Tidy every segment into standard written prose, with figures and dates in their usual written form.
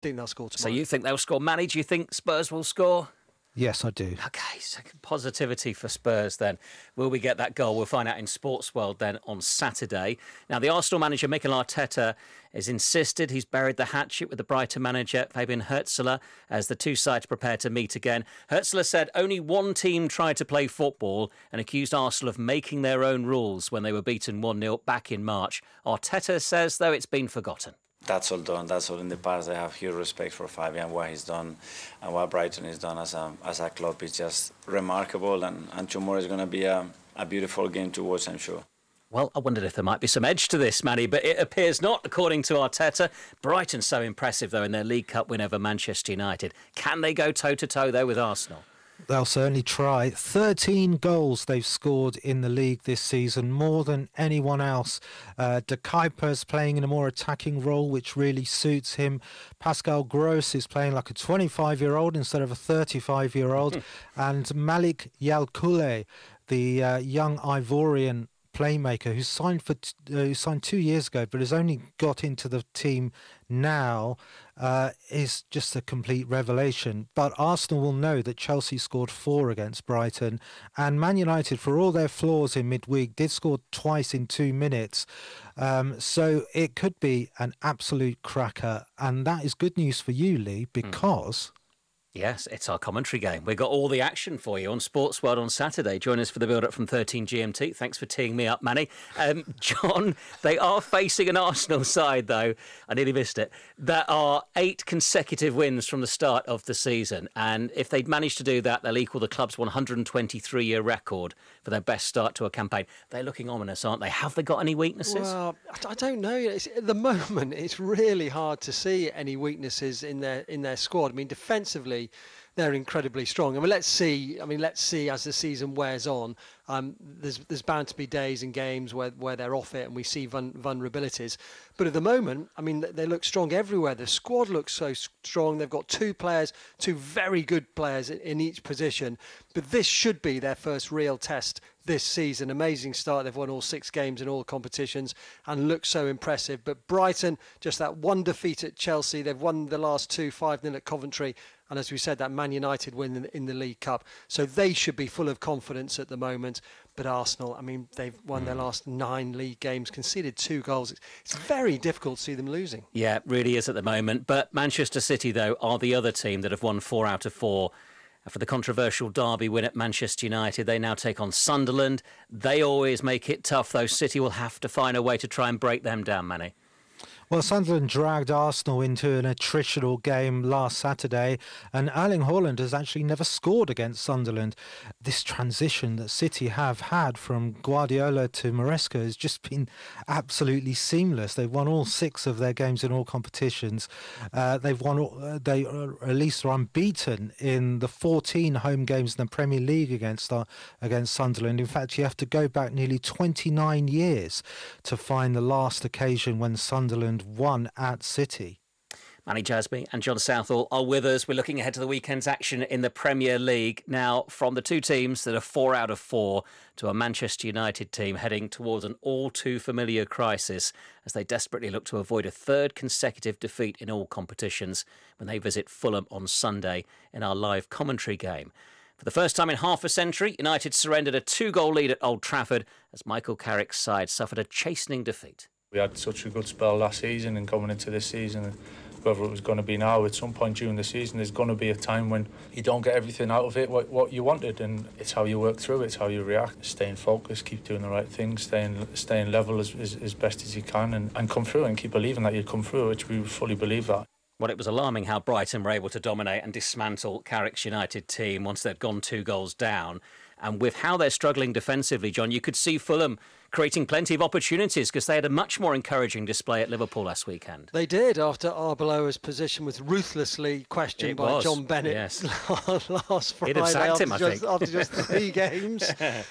think they'll score So tomorrow. you think they'll score? Manny, do you think Spurs will score? Yes, I do. Okay, so positivity for Spurs then. Will we get that goal? We'll find out in Sports World then on Saturday. Now, the Arsenal manager, Mikel Arteta, has insisted he's buried the hatchet with the Brighton manager, Fabian Hürzeler, as the two sides prepare to meet again. Hürzeler said only one team tried to play football and accused Arsenal of making their own rules when they were beaten 1-0 back in March. Arteta says, though, it's been forgotten. That's all done. That's all in the past. I have huge respect for Fabian, what he's done, and what Brighton has done as a club is just remarkable. And tomorrow is going to be a beautiful game to watch, I'm sure. Well, I wondered if there might be some edge to this, Manny, but it appears not, according to Arteta. Brighton so impressive, though, in their League Cup win over Manchester United. Can they go toe-to-toe, though, with Arsenal? They'll certainly try. 13 goals they've scored in the league this season, more than anyone else. De Kuiper's playing in a more attacking role, which really suits him. Pascal Gross is playing like a 25-year-old instead of a 35-year-old. And Malik Yalkoule, the young Ivorian playmaker who signed 2 years ago but has only got into the team now, is just a complete revelation. But Arsenal will know that Chelsea scored 4 against Brighton, and Man United, for all their flaws in midweek, did score twice in 2 minutes. So it could be an absolute cracker, and that is good news for you, Lee, because Yes, it's our commentary game. We've got all the action for you on Sports World on Saturday. Join us for the build-up from 13 GMT. Thanks for teeing me up, Manny. John, they are facing an Arsenal side, though, I nearly missed it, that are 8 consecutive wins from the start of the season. And if they'd managed to do that, they'll equal the club's 123-year record for their best start to a campaign. They're looking ominous, aren't they? Have they got any weaknesses? Well, I don't know. At the moment, it's really hard to see any weaknesses in their squad. I mean, defensively, they're incredibly strong. I mean, let's see as the season wears on. There's bound to be days and games where they're off it and we see vulnerabilities. But at the moment, I mean, they look strong everywhere. The squad looks so strong. They've got 2 very good players in each position. But this should be their first real test this season. Amazing start. They've won all 6 games in all competitions and look so impressive. But Brighton, just that one defeat at Chelsea. They've won the last 2, 5-0 at Coventry. And as we said, that Man United win in the League Cup. So they should be full of confidence at the moment. But Arsenal, I mean, they've won their last 9 league games, conceded 2 goals. It's very difficult to see them losing. Yeah, it really is at the moment. But Manchester City, though, are the other team that have won 4 out of 4. For the controversial derby win at Manchester United, they now take on Sunderland. They always make it tough, though. City will have to find a way to try and break them down, Manny. Well, Sunderland dragged Arsenal into an attritional game last Saturday, and Erling Haaland has actually never scored against Sunderland. This transition that City have had from Guardiola to Maresca has just been absolutely seamless. They've won all 6 of their games in all competitions. They at least are unbeaten in the 14 home games in the Premier League against Sunderland. In fact, you have to go back nearly 29 years to find the last occasion when Sunderland won at City. Manny Jasby and John Southall are with us. We're looking ahead to the weekend's action in the Premier League. Now, from the 2 teams that are 4 out of 4 to a Manchester United team heading towards an all too familiar crisis as they desperately look to avoid a 3rd consecutive defeat in all competitions when they visit Fulham on Sunday in our live commentary game. For the first time in half a century, United surrendered a 2-goal lead at Old Trafford as Michael Carrick's side suffered a chastening defeat. We had such a good spell last season, and coming into this season, whether it was going to be now, at some point during the season, there's going to be a time when you don't get everything out of it what you wanted, and it's how you work through it, it's how you react, staying focused, keep doing the right things, staying level as best as you can, and come through and keep believing that you'd come through, which we fully believe that. Well, it was alarming how Brighton were able to dominate and dismantle Carrick's United team once they'd gone 2 goals down. And with how they're struggling defensively, John, you could see Fulham creating plenty of opportunities because they had a much more encouraging display at Liverpool last weekend. They did, after Arbeloa's position was ruthlessly questioned by John Bennett last Friday. He'd have sacked him, I think. After just 3 games.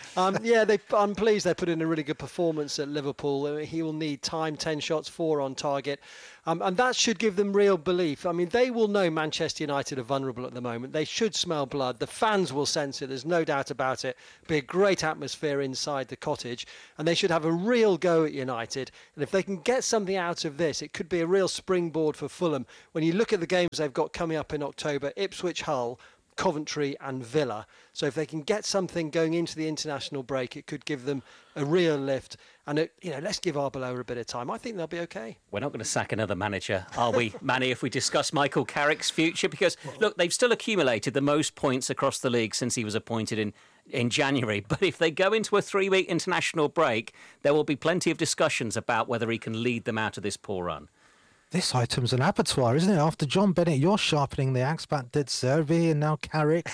I'm pleased they put in a really good performance at Liverpool. He will need time, 10 shots, 4 on target. And that should give them real belief. I mean, they will know Manchester United are vulnerable at the moment. They should smell blood. The fans will sense it. There's no doubt about it. Be a great atmosphere inside the Cottage. And they should have a real go at United. And if they can get something out of this, it could be a real springboard for Fulham. When you look at the games they've got coming up in October, Ipswich, Hull, Coventry and Villa. So if they can get something going into the international break, it could give them a real lift. And, let's give Arbeloa a bit of time. I think they'll be okay. We're not going to sack another manager, are we, Manny, if we discuss Michael Carrick's future? Because, look, they've still accumulated the most points across the league since he was appointed in January. But if they go into a 3-week international break, there will be plenty of discussions about whether he can lead them out of this poor run. This item's an abattoir, isn't it? After John Bennett, you're sharpening the axe back did Servi and now Carrick.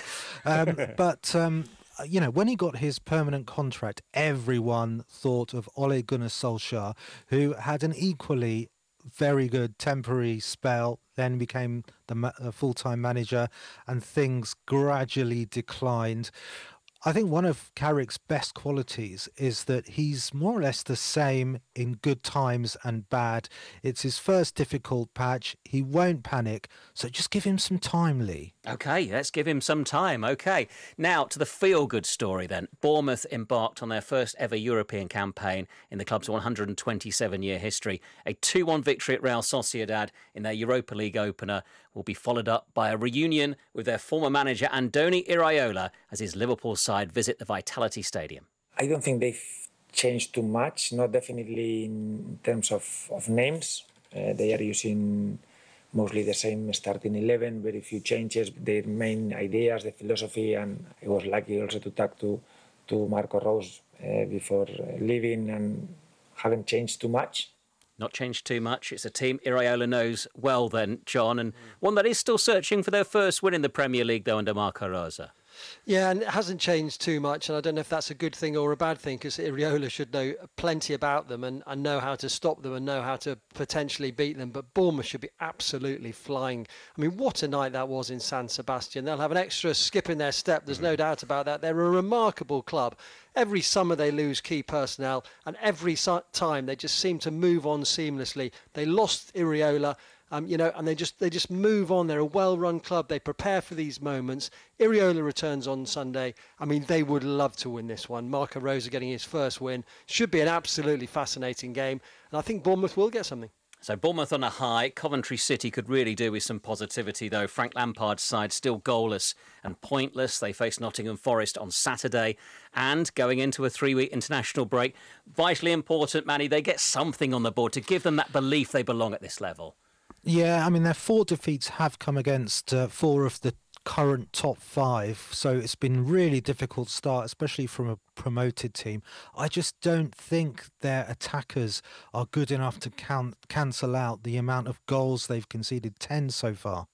But when he got his permanent contract, everyone thought of Ole Gunnar Solskjaer, who had an equally very good temporary spell, then became the full-time manager, and things gradually declined. I think one of Carrick's best qualities is that he's more or less the same in good times and bad. It's his first difficult patch. He won't panic. So just give him some time, Lee. OK, let's give him some time. OK. Now to the feel-good story then. Bournemouth embarked on their first ever European campaign in the club's 127-year history. A 2-1 victory at Real Sociedad in their Europa League opener will be followed up by a reunion with their former manager Andoni Iraola as his Liverpool side visit the Vitality Stadium. I don't think they've changed too much, not definitely in terms of names. They are using mostly the same starting 11, very few changes, their main ideas, the philosophy, and I was lucky also to talk to Marco Rose before leaving, and haven't changed too much. Not changed too much. It's a team Iraola knows well then, John, and one that is still searching for their first win in the Premier League, though, under Marco Rose. Yeah, and it hasn't changed too much, and I don't know if that's a good thing or a bad thing, because Iraola should know plenty about them and know how to stop them and know how to potentially beat them. But Bournemouth should be absolutely flying. I mean, what a night that was in San Sebastian. They'll have an extra skip in their step, there's no doubt about that. They're a remarkable club. Every summer they lose key personnel, and every time they just seem to move on seamlessly. They lost Iraola. And they just move on. They're a well-run club. They prepare for these moments. Iraola returns on Sunday. I mean, they would love to win this one. Marco Rose getting his first win. Should be an absolutely fascinating game. And I think Bournemouth will get something. So Bournemouth on a high. Coventry City could really do with some positivity, though. Frank Lampard's side still goalless and pointless. They face Nottingham Forest on Saturday. And going into a 3-week international break, vitally important, Manny, they get something on the board to give them that belief they belong at this level. Yeah, I mean, their 4 defeats have come against 4 of the current top 5, so it's been really difficult start, especially from a promoted team. I just don't think their attackers are good enough to cancel out the amount of goals they've conceded, 10 so far.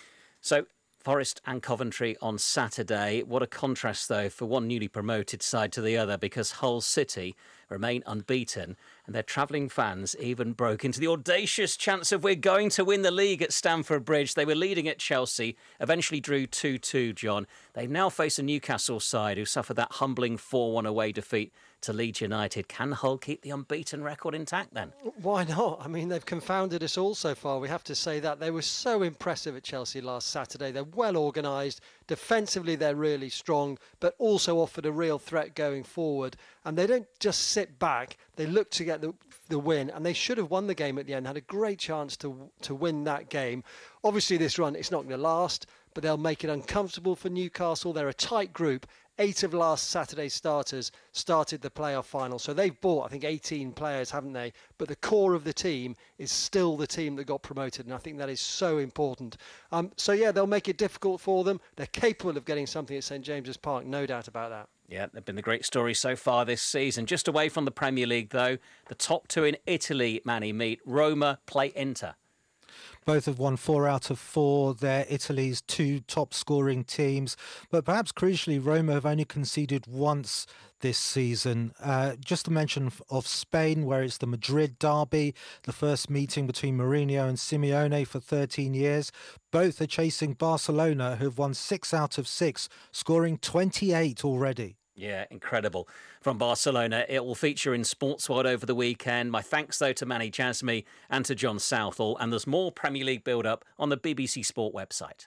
So Forest and Coventry on Saturday. What a contrast, though, for one newly promoted side to the other, because Hull City remain unbeaten, and their travelling fans even broke into the audacious chants of "We're going to win the league" at Stamford Bridge. They were leading at Chelsea, eventually drew 2-2, John. They now face a Newcastle side who suffered that humbling 4-1 away defeat to Leeds United. Can Hull keep the unbeaten record intact then? Why not? I mean, they've confounded us all so far. We have to say that. They were so impressive at Chelsea last Saturday. They're well organised. Defensively, they're really strong, but also offered a real threat going forward. And they don't just sit back. They look to get the win, and they should have won the game at the end. Had a great chance to win that game. Obviously, this run, it's not going to last, but they'll make it uncomfortable for Newcastle. They're a tight group. 8 of last Saturday's starters started the playoff final. So they've bought, I think, 18 players, haven't they? But the core of the team is still the team that got promoted. And I think that is so important. They'll make it difficult for them. They're capable of getting something at St James's Park, no doubt about that. Yeah, they've been the great story so far this season. Just away from the Premier League, though, the top 2 in Italy, Manny, meet. Roma play Inter. Both have won 4 out of 4. They're Italy's 2 top-scoring teams. But perhaps crucially, Roma have only conceded once this season. Just a mention of Spain, where it's the Madrid derby, the first meeting between Mourinho and Simeone for 13 years. Both are chasing Barcelona, who have won 6 out of 6, scoring 28 already. Yeah, incredible. From Barcelona, it will feature in Sportsworld over the weekend. My thanks, though, to Manny Jasmy and to John Southall. And there's more Premier League build-up on the BBC Sport website.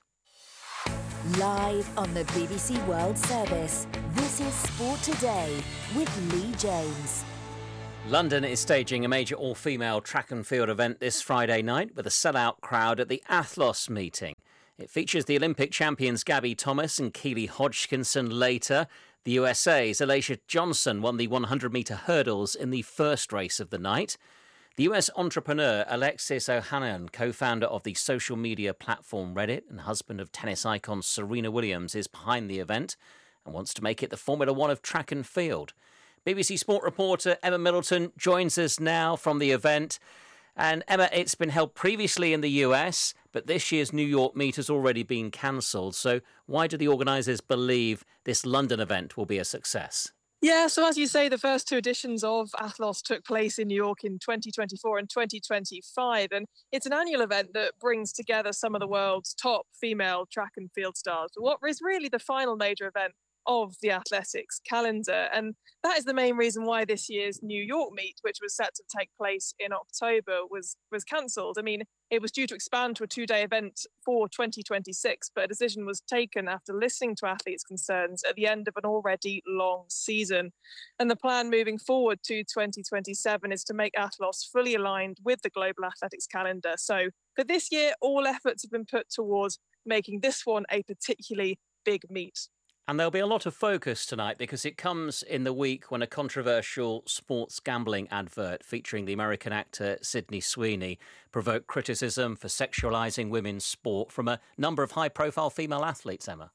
Live on the BBC World Service, this is Sport Today with Lee James. London is staging a major all-female track and field event this Friday night with a sellout crowd at the Athlos meeting. It features the Olympic champions Gabby Thomas and Keely Hodgkinson later. The USA's Alicia Johnson won the 100-metre hurdles in the first race of the night. The US entrepreneur Alexis Ohanian, co-founder of the social media platform Reddit and husband of tennis icon Serena Williams, is behind the event and wants to make it the Formula One of track and field. BBC Sport reporter Emma Middleton joins us now from the event. And Emma, it's been held previously in the US, but this year's New York meet has already been cancelled. So why do the organisers believe this London event will be a success? Yeah, so as you say, the first two editions of Athlos took place in New York in 2024 and 2025. And it's an annual event that brings together some of the world's top female track and field stars. What is really the final major event of the athletics calendar. And that is the main reason why this year's New York meet, which was set to take place in October, was cancelled. I mean, it was due to expand to a 2-day event for 2026, but a decision was taken after listening to athletes' concerns at the end of an already long season. And the plan moving forward to 2027 is to make Athlos fully aligned with the global athletics calendar. So for this year, all efforts have been put towards making this one a particularly big meet. And there'll be a lot of focus tonight because it comes in the week when a controversial sports gambling advert featuring the American actor Sydney Sweeney provoked criticism for sexualising women's sport from a number of high-profile female athletes, Emma.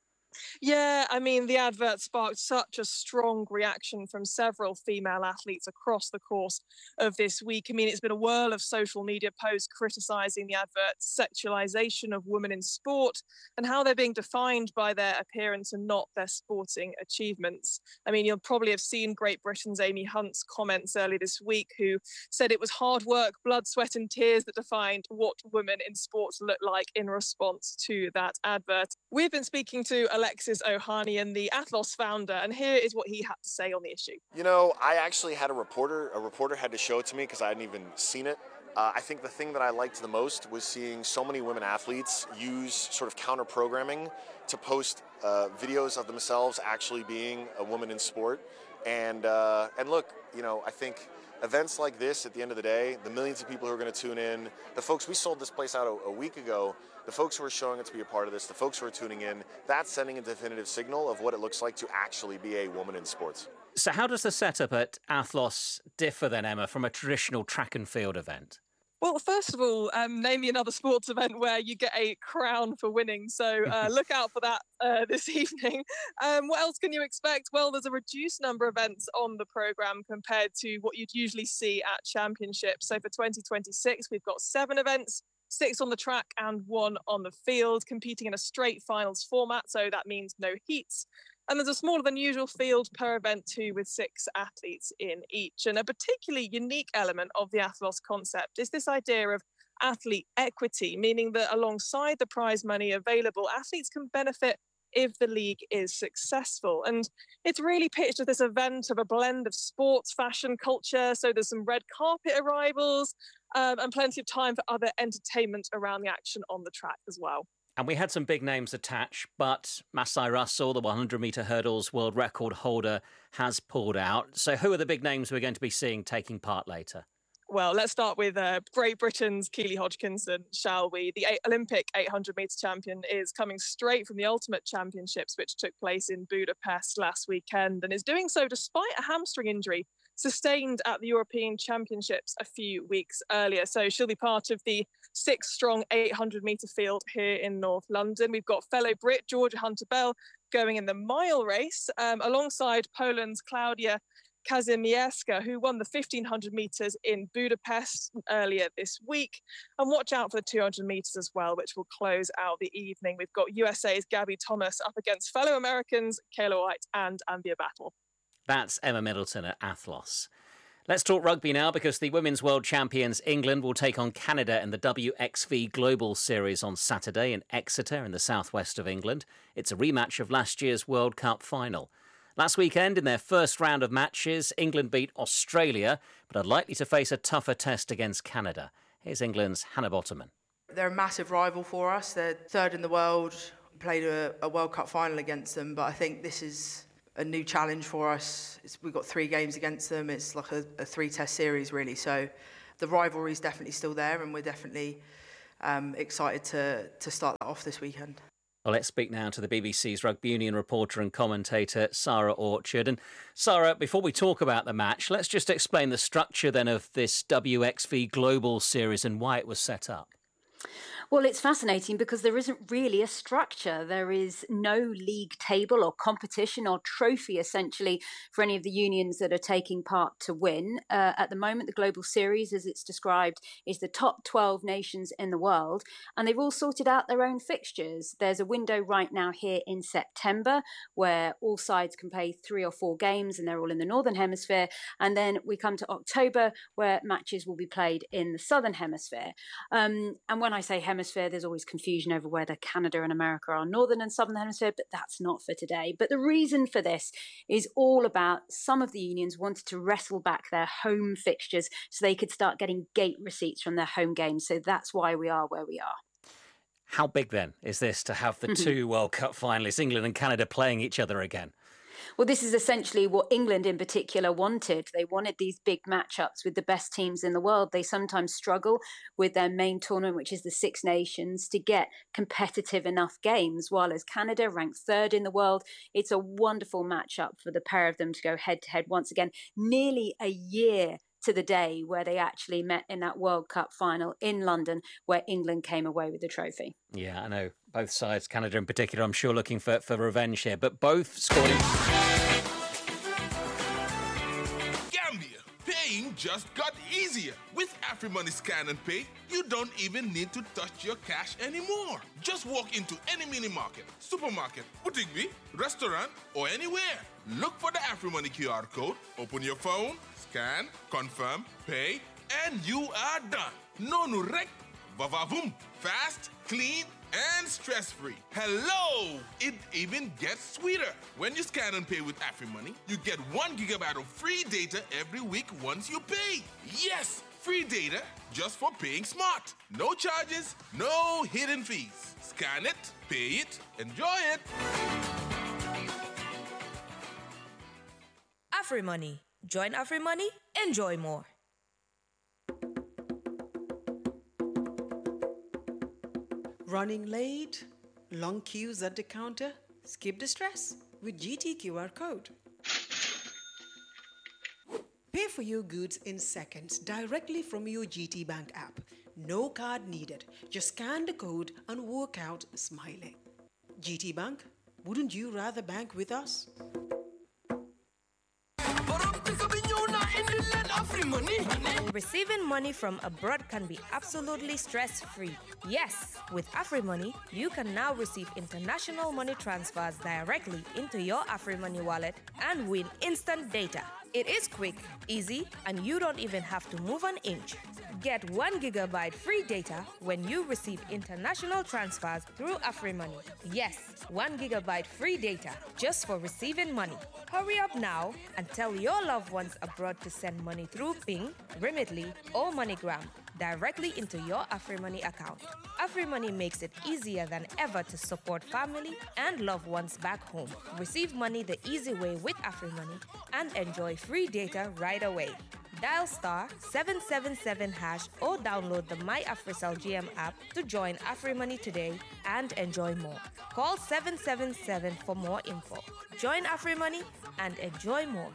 Yeah, I mean, the advert sparked such a strong reaction from several female athletes across the course of this week. I mean, it's been a whirl of social media posts criticising the advert's sexualisation of women in sport and how they're being defined by their appearance and not their sporting achievements. I mean, you'll probably have seen Great Britain's Amy Hunt's comments early this week, who said it was hard work, blood, sweat and tears that defined what women in sports look like in response to that advert. We've been speaking to Alexis Ohanian, the Athlos founder, and here is what he had to say on the issue. You know, I actually had a reporter had to show it to me because I hadn't even seen it. I think the thing that I liked the most was seeing so many women athletes use sort of counter-programming to post videos of themselves actually being a woman in sport. And look, you know, I think events like this, at the end of the day, the millions of people who are going to tune in, the folks, we sold this place out a week ago, the folks who are showing up to be a part of this, the folks who are tuning in, that's sending a definitive signal of what it looks like to actually be a woman in sports. So how does the setup at Athlos differ then, Emma, from a traditional track and field event? Well, first of all, name me another sports event where you get a crown for winning. So look out for that this evening. What else can you expect? Well, there's a reduced number of events on the programme compared to what you'd usually see at championships. So for 2026, we've got 7 events, 6 on the track and 1 on the field, competing in a straight finals format. So that means no heats. And there's a smaller than usual field per event too, with 6 athletes in each. And a particularly unique element of the Athlos concept is this idea of athlete equity, meaning that alongside the prize money available, athletes can benefit if the league is successful. And it's really pitched as this event of a blend of sports, fashion, culture. So there's some red carpet arrivals and plenty of time for other entertainment around the action on the track as well. And we had some big names attached, but Masai Russell, the 100-metre hurdles world record holder, has pulled out. So who are the big names we're going to be seeing taking part later? Well, let's start with Great Britain's Keely Hodgkinson, shall we? The Olympic 800-metre champion is coming straight from the Ultimate Championships, which took place in Budapest last weekend, and is doing so despite a hamstring injury sustained at the European Championships a few weeks earlier. So she'll be part of the 6-strong 800-metre field here in North London. We've got fellow Brit Georgia Hunter-Bell going in the mile race alongside Poland's Klaudia Kazimierska, who won the 1,500 metres in Budapest earlier this week. And watch out for the 200 metres as well, which will close out the evening. We've got USA's Gabby Thomas up against fellow Americans Kayla White and Anvia Battle. That's Emma Middleton at Athlos. Let's talk rugby now, because the Women's World Champions England will take on Canada in the WXV Global Series on Saturday in Exeter in the southwest of England. It's a rematch of last year's World Cup final. Last weekend, in their first round of matches, England beat Australia, but are likely to face a tougher test against Canada. Here's England's Hannah Botterman. They're a massive rival for us. They're third in the world. Played a World Cup final against them, but I think this is a new challenge for us. We've got 3 games against them. It's like a 3-test series, really. So the rivalry is definitely still there, and we're definitely excited to start that off this weekend. Well, let's speak now to the BBC's rugby union reporter and commentator, Sarah Orchard. And Sarah, before we talk about the match, let's just explain the structure then of this WXV Global Series and why it was set up. Well, it's fascinating because there isn't really a structure. There is no league table or competition or trophy, essentially, for any of the unions that are taking part to win. At the moment, the Global Series, as it's described, is the top 12 nations in the world, and they've all sorted out their own fixtures. There's a window right now here in September where all sides can play 3 or 4 games, and they're all in the Northern Hemisphere. And then we come to October, where matches will be played in the Southern Hemisphere. And when I say hemisphere, there's always confusion over whether Canada and America are Northern and Southern Hemisphere, but that's not for today. But the reason for this is all about some of the unions wanted to wrestle back their home fixtures so they could start getting gate receipts from their home games. So that's why we are where we are. How big then is this to have the 2 World Cup finalists, England and Canada, playing each other again? Well, this is essentially what England in particular wanted. They wanted these big matchups with the best teams in the world. They sometimes struggle with their main tournament, which is the Six Nations, to get competitive enough games. While as Canada, ranked 3rd in the world, it's a wonderful matchup for the pair of them to go head-to-head once again. Nearly a year to the day where they actually met in that World Cup final in London, where England came away with the trophy. Yeah, I know. Both sides, Canada in particular, I'm sure looking for revenge here, but both scoring. Gambia, paying just got easier. With AfriMoney Scan and Pay, you don't even need to touch your cash anymore. Just walk into any mini market, supermarket, boutique, restaurant, or anywhere. Look for the AfriMoney QR code, open your phone, scan, confirm, pay, and you are done. No nurek, vavavoom, fast, clean, and stress-free. Hello! It even gets sweeter. When you scan and pay with AfriMoney, you get 1 gigabyte of free data every week once you pay. Yes, free data just for paying smart. No charges, no hidden fees. Scan it, pay it, enjoy it. AfriMoney. Join AfriMoney, enjoy more. Running late? Long queues at the counter? Skip the stress with GT QR code. Pay for your goods in seconds directly from your GT Bank app. No card needed. Just scan the code and walk out smiling. GT Bank, wouldn't you rather bank with us? Receiving money from abroad can be absolutely stress-free. Yes, with AfriMoney, you can now receive international money transfers directly into your AfriMoney wallet and win instant data. It is quick, easy, and you don't even have to move an inch. Get 1 gigabyte free data when you receive international transfers through AfriMoney. Yes, 1 gigabyte free data just for receiving money. Hurry up now and tell your loved ones abroad to send money through Ping, Remitly, or MoneyGram directly into your AfriMoney account. AfriMoney makes it easier than ever to support family and loved ones back home. Receive money the easy way with AfriMoney and enjoy free data right away. Dial *777# or download the MyAfriCell GM app to join AfriMoney today and enjoy more. Call 777 for more info. Join AfriMoney and enjoy more.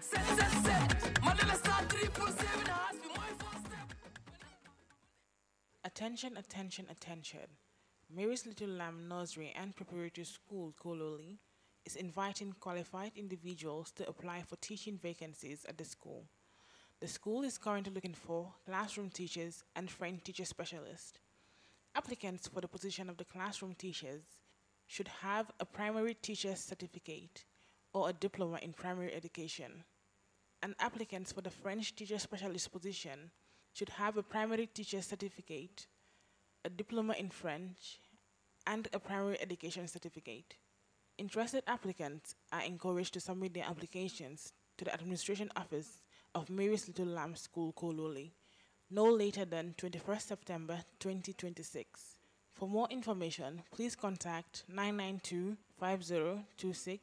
Attention, attention, attention. Mary's Little Lamb Nursery and Preparatory School, Kololi, is inviting qualified individuals to apply for teaching vacancies at the school. The school is currently looking for classroom teachers and French teacher specialists. Applicants for the position of the classroom teachers should have a primary teacher's certificate or a diploma in primary education. And applicants for the French teacher specialist position should have a primary teacher's certificate, a diploma in French, and a primary education certificate. Interested applicants are encouraged to submit their applications to the Administration Office of Mary's Little Lamb School, Kololi, no later than 21st September 2026. For more information, please contact 992-5026,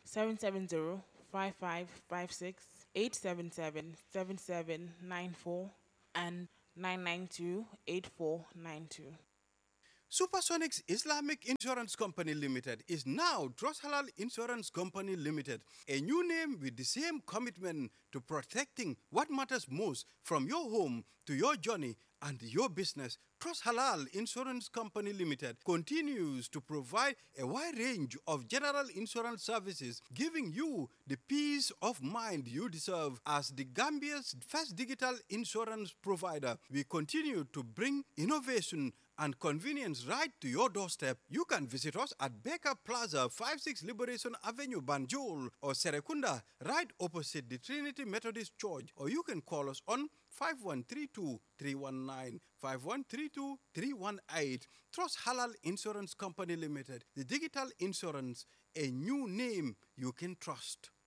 770-5556, 877-7794, and 992-8492. Supersonics Islamic Insurance Company Limited is now Trust Halal Insurance Company Limited, a new name with the same commitment to protecting what matters most from your home to your journey and your business. Trust Halal Insurance Company Limited continues to provide a wide range of general insurance services, giving you the peace of mind you deserve. As the Gambia's first digital insurance provider, we continue to bring innovation and convenience right to your doorstep. You can visit us at Baker Plaza, 56 Liberation Avenue, Banjul, or Serekunda, right opposite the Trinity Methodist Church, or you can call us on 5132-319, 5132-318. Trust Halal Insurance Company Limited, the digital insurance, a new name you can trust.